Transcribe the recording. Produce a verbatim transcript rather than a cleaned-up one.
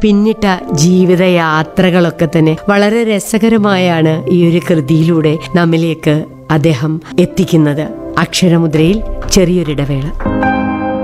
പിന്നിട്ട ജീവിതയാത്രകളൊക്കെ തന്നെ വളരെ രസകരമായാണ് ഈ ഒരു കൃതിയിലൂടെ നമ്മിലേക്ക് അദ്ദേഹം എത്തിക്കുന്നത്. അക്ഷരമുദ്രയിൽ ചെറിയൊരിടവേള.